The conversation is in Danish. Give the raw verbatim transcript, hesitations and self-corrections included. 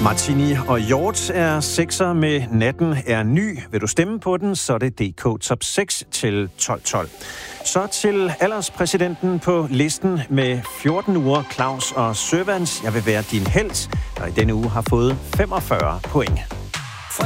Martini og Hjort er sekser med Natten er ny. Vil du stemme på den, så er det D K Top seks til tolv tolv. Så til alderspræsidenten på listen med fjorten uger, Claus og Søvans. Jeg vil være din helt, der i denne uge har fået femogfyrre point.